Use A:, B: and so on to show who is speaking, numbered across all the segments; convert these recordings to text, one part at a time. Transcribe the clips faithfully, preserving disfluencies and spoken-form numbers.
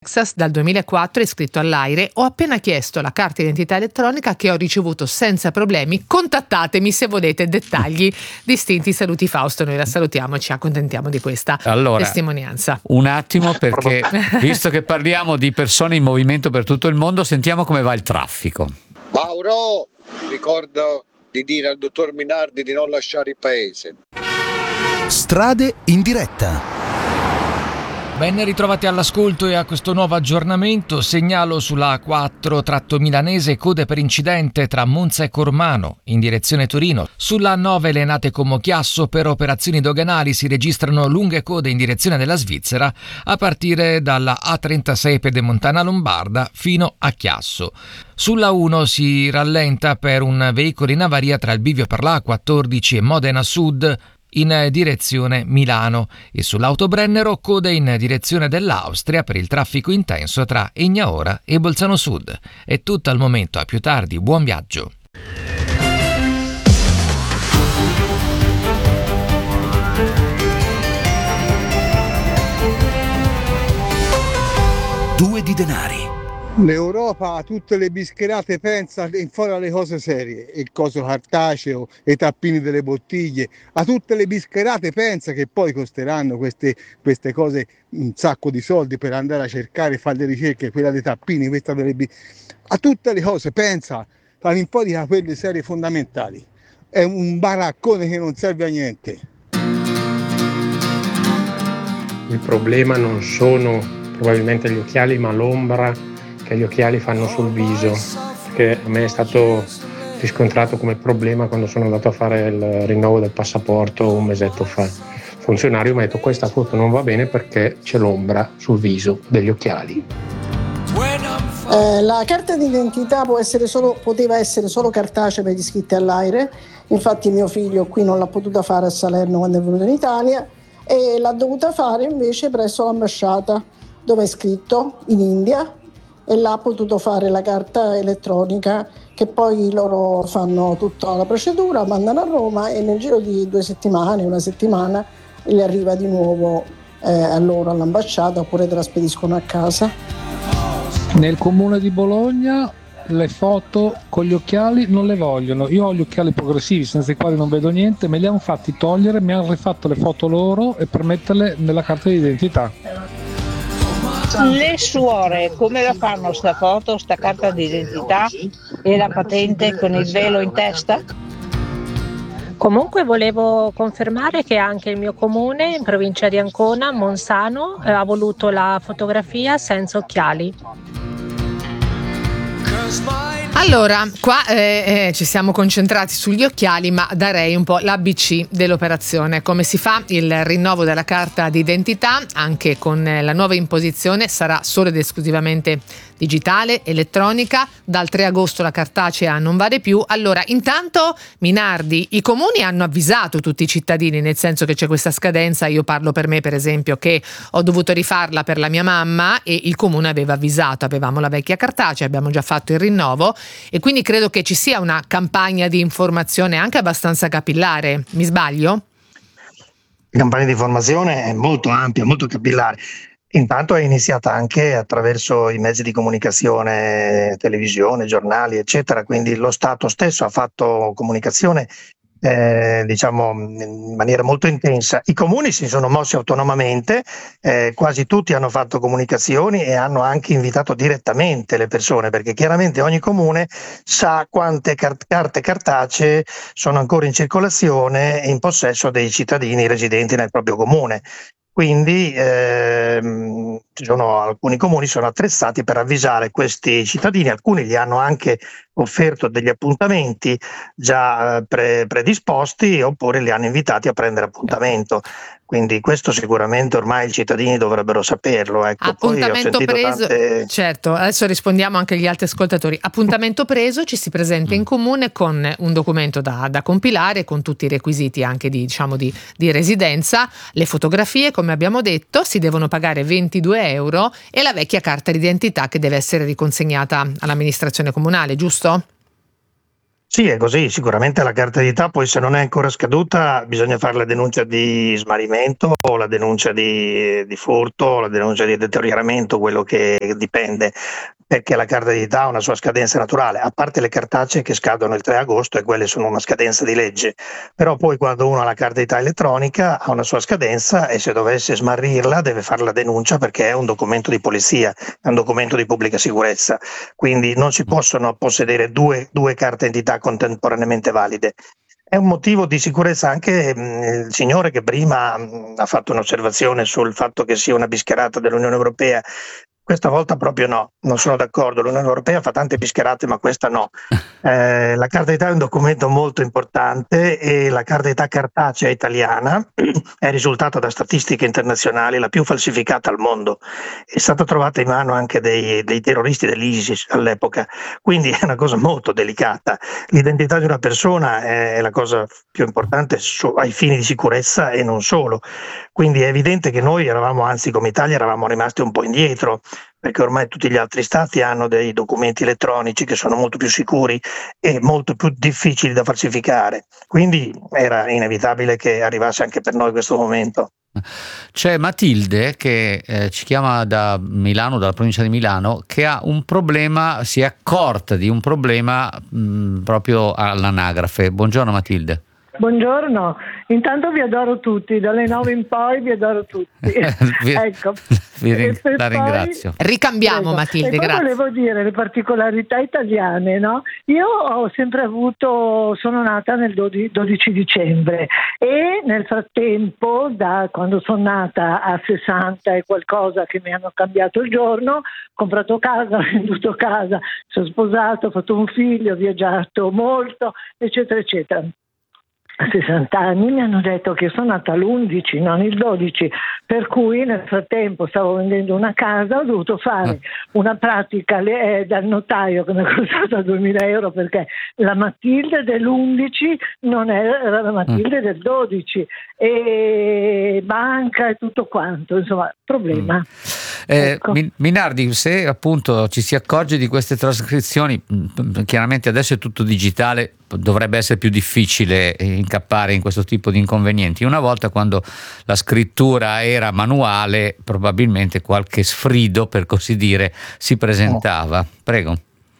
A: Texas, dal duemilaquattro, iscritto all'AIRE. Ho appena chiesto la carta d'identità elettronica che ho ricevuto senza problemi. Contattatemi se volete dettagli distinti. Saluti Fausto, noi la salutiamo e ci accontentiamo di questa
B: allora,
A: testimonianza.
B: Un attimo, perché visto che parliamo di persone in movimento per tutto il mondo, sentiamo come va il traffico.
C: Mauro, ricordo di dire al dottor Minardi di non lasciare il paese.
D: Strade in diretta.
E: Ben ritrovati all'ascolto e a questo nuovo aggiornamento. Segnalo sulla A quattro tratto milanese code per incidente tra Monza e Cormano in direzione Torino. Sulla A nove Lenate Como Chiasso per operazioni doganali si registrano lunghe code in direzione della Svizzera a partire dalla A trentasei Pedemontana Lombarda fino a Chiasso. Sulla uno si rallenta per un veicolo in avaria tra il bivio per la A quattordici e Modena Sud in direzione Milano, e sull'Autobrennero code in direzione dell'Austria per il traffico intenso tra Egnaora e Bolzano Sud. È tutto al momento, a più tardi, buon viaggio.
D: Due di denari.
F: L'Europa a tutte le bischerate pensa in fuori alle cose serie, il coso cartaceo, i tappini delle bottiglie, a tutte le bischerate pensa che poi costeranno queste, queste cose un sacco di soldi per andare a cercare e fare le ricerche, quella dei tappini, questa delle a tutte le cose pensa, fanno un po' di quelle serie fondamentali. È un baraccone che non serve a niente.
G: Il problema non sono probabilmente gli occhiali, ma l'ombra che gli occhiali fanno sul viso, che a me è stato riscontrato come problema quando sono andato a fare il rinnovo del passaporto un mesetto fa. Il funzionario mi ha detto: questa foto non va bene perché c'è l'ombra sul viso degli occhiali.
H: Eh, la carta d'identità può essere solo, poteva essere solo cartacea per gli iscritti all'AIRE, infatti mio figlio qui non l'ha potuta fare a Salerno quando è venuto in Italia e l'ha dovuta fare invece presso l'ambasciata dove è scritto in India, e là ha potuto fare la carta elettronica, che poi loro fanno tutta la procedura, mandano a Roma e nel giro di due settimane, una settimana, gli arriva di nuovo eh, a loro all'ambasciata oppure te la spediscono a casa.
I: Nel comune di Bologna le foto con gli occhiali non le vogliono. Io ho gli occhiali progressivi senza i quali non vedo niente, me li hanno fatti togliere, mi hanno rifatto le foto loro e per metterle nella carta d'identità.
J: Le suore come la fanno sta foto, sta carta d'identità e la patente con il velo in testa?
K: Comunque volevo confermare che anche il mio comune, in provincia di Ancona, Monsano, eh, ha voluto la fotografia senza occhiali.
A: Allora, qua eh, eh, ci siamo concentrati sugli occhiali, ma darei un po' l'A B C dell'operazione. Come si fa il rinnovo della carta d'identità? Anche con la nuova imposizione sarà solo ed esclusivamente digitale, elettronica. Dal tre agosto la cartacea non vale più. Allora, intanto, Minardi, i comuni hanno avvisato tutti i cittadini, nel senso che c'è questa scadenza. Io parlo per me, per esempio, che ho dovuto rifarla per la mia mamma e il comune aveva avvisato. Avevamo la vecchia cartacea, abbiamo già fatto il rinnovo e quindi credo che ci sia una campagna di informazione anche abbastanza capillare. Mi sbaglio?
L: La campagna di informazione è molto ampia, molto capillare. Intanto è iniziata anche attraverso i mezzi di comunicazione, televisione, giornali, eccetera, quindi lo Stato stesso ha fatto comunicazione eh, diciamo in maniera molto intensa. I comuni si sono mossi autonomamente, eh, quasi tutti hanno fatto comunicazioni e hanno anche invitato direttamente le persone, perché chiaramente ogni comune sa quante cart- carte cartacee sono ancora in circolazione e in possesso dei cittadini residenti nel proprio comune. Quindi ehm, ci sono alcuni comuni sono attrezzati per avvisare questi cittadini, alcuni gli hanno anche offerto degli appuntamenti già eh, pre- predisposti oppure li hanno invitati a prendere appuntamento. Quindi questo sicuramente ormai i cittadini dovrebbero saperlo. Ecco.
A: Appuntamento
L: Poi ho
A: preso,
L: tante...
A: certo, adesso rispondiamo anche agli altri ascoltatori. Appuntamento preso, ci si presenta in comune con un documento da, da compilare, con tutti i requisiti anche di, diciamo, di, di residenza, le fotografie, come abbiamo detto, si devono pagare ventidue euro e la vecchia carta d'identità che deve essere riconsegnata all'amministrazione comunale, giusto?
L: Sì, è così, sicuramente la carta d'identità, poi se non è ancora scaduta bisogna fare la denuncia di smarrimento o la denuncia di, di furto o la denuncia di deterioramento, quello che dipende, perché la carta d'identità ha una sua scadenza naturale, a parte le cartacee che scadono il tre agosto e quelle sono una scadenza di legge, però poi quando uno ha la carta d'identità elettronica ha una sua scadenza e se dovesse smarrirla deve fare la denuncia perché è un documento di polizia, è un documento di pubblica sicurezza, quindi non si possono possedere due, due carte d'identità contemporaneamente valide. È un motivo di sicurezza anche mh, il signore che prima mh, ha fatto un'osservazione sul fatto che sia una bischerata dell'Unione Europea. Questa volta proprio no, non sono d'accordo. L'Unione Europea fa tante bischerate, ma questa no. Eh, la carta d'identità è un documento molto importante e la carta d'identità cartacea italiana è risultata da statistiche internazionali la più falsificata al mondo. È stata trovata in mano anche dei, dei terroristi dell'ISIS all'epoca, quindi è una cosa molto delicata. L'identità di una persona è la cosa più importante su, ai fini di sicurezza e non solo. Quindi è evidente che noi eravamo, anzi come Italia, eravamo rimasti un po' indietro, perché ormai tutti gli altri stati hanno dei documenti elettronici che sono molto più sicuri e molto più difficili da falsificare. Quindi era inevitabile che arrivasse anche per noi questo momento.
B: C'è Matilde che eh, ci chiama da Milano, dalla provincia di Milano, che ha un problema, si è accorta di un problema mh, proprio all'anagrafe. Buongiorno Matilde.
M: Buongiorno, intanto vi adoro tutti, dalle nove in poi vi adoro tutti.
B: vi,
M: ecco.
B: vi ring-
M: E
B: la
M: poi-
B: ringrazio.
A: Ricambiamo
M: Prego.
A: Matilde,
M: E poi
A: grazie.
M: volevo dire le particolarità italiane, no? Io ho sempre avuto, sono nata nel dodici dicembre e nel frattempo, da quando sono nata a sessanta e qualcosa che mi hanno cambiato il giorno, ho comprato casa, ho venduto casa, sono sposato, ho fatto un figlio, ho viaggiato molto, eccetera, eccetera. A sessanta anni mi hanno detto che sono nata l'undici, non il dodici, per cui nel frattempo stavo vendendo una casa, ho dovuto fare una pratica le- eh, dal notaio che mi è costata duemila euro perché la Matilde dell'undici non era, era la Matilde del dodici, e banca e tutto quanto, insomma, problema.
B: Eh,
M: Ecco.
B: Min- Minardi, se appunto ci si accorge di queste trascrizioni, mh, chiaramente adesso è tutto digitale, dovrebbe essere più difficile incappare in questo tipo di inconvenienti. Una volta, quando la scrittura era manuale, probabilmente qualche sfrido, per così dire, si presentava. Prego.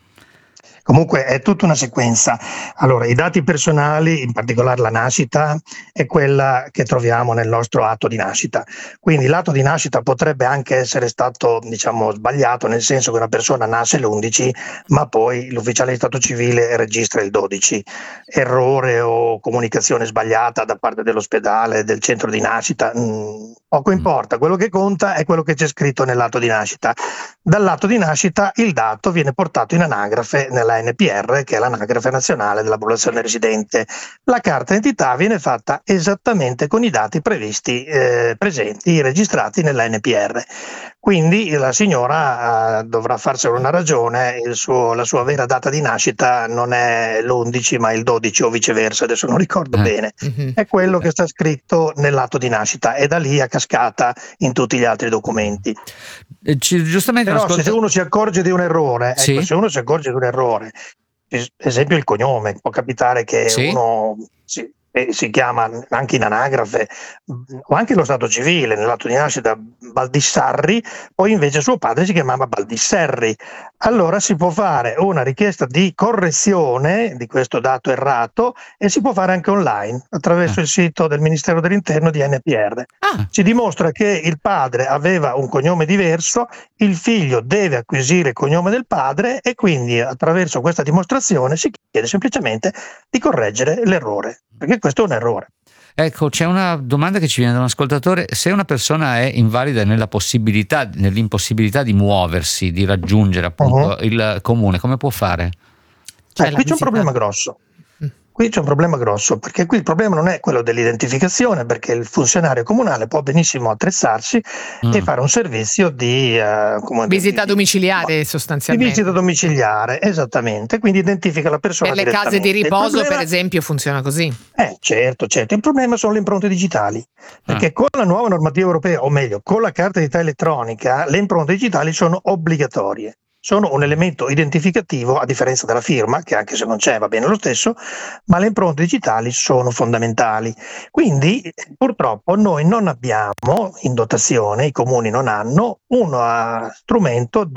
L: Comunque è tutta una sequenza. Allora, i dati personali, in particolare la nascita, è quella che troviamo nel nostro atto di nascita. Quindi l'atto di nascita potrebbe anche essere stato, diciamo, sbagliato, nel senso che una persona nasce l'undici, ma poi l'ufficiale di stato civile registra il dodici. Errore o comunicazione sbagliata da parte dell'ospedale, del centro di nascita, mh, poco importa. Quello che conta è quello che c'è scritto nell'atto di nascita. Dall'atto di nascita il dato viene portato in anagrafe nella N P R, che è l'anagrafe nazionale della popolazione residente. La carta d'identità viene fatta esattamente con i dati previsti, eh, presenti, registrati nella N P R. Quindi la signora eh, dovrà farsene una ragione, il suo, la sua vera data di nascita non è l'undici ma il dodici o viceversa, adesso non ricordo
B: Eh.
L: bene.
A: Mhm.
L: È quello che sta scritto nell'atto di nascita e da lì a cascata in tutti gli altri documenti.
B: Eh, ci- giustamente
L: Però
B: un'ascolta-
L: se uno si accorge di un errore, ecco,
B: Sì.
L: se uno si accorge di un errore, es- esempio il cognome, può capitare che
B: Sì.
L: uno si, eh, si chiama anche in anagrafe mh, o anche lo stato civile, nell'atto di nascita Baldissarri, poi invece suo padre si chiamava Baldisserri. Allora si può fare una richiesta di correzione di questo dato errato e si può fare anche online attraverso
B: Ah.
L: il sito del Ministero dell'Interno di N P R.
A: Ah,
L: Si dimostra che il padre aveva un cognome diverso, il figlio deve acquisire il cognome del padre e quindi attraverso questa dimostrazione si chiede semplicemente di correggere l'errore, perché questo è un errore.
B: Ecco, c'è una domanda che ci viene da un ascoltatore: se una persona è invalida nella possibilità, nell'impossibilità di muoversi, di raggiungere appunto
L: Uh-huh.
B: il comune, come può fare?
A: C'è
L: Eh,
A: la
L: qui c'è un
A: visita-
L: problema grosso.
A: Mm.
L: Qui c'è un problema grosso, perché qui il problema non è quello dell'identificazione, perché il funzionario comunale può benissimo attrezzarsi
B: Mm.
L: e fare un servizio di, eh, come
A: Visita
L: di-
A: domiciliare
L: di
A: sostanzialmente.
L: visita domiciliare, esattamente, quindi identifica la persona
A: Per le case di
L: direttamente. Il
A: riposo,
L: problema-
A: per esempio, funziona così.
L: Eh, certo, certo. Il problema sono le impronte digitali, perché
B: Ah.
L: con la nuova normativa europea, o meglio, con la carta d'identità elettronica, le impronte digitali sono obbligatorie. sono un elemento identificativo, a differenza della firma, che anche se non c'è va bene lo stesso, ma le impronte digitali sono fondamentali. Quindi purtroppo noi non abbiamo in dotazione, i comuni non hanno, uno strumento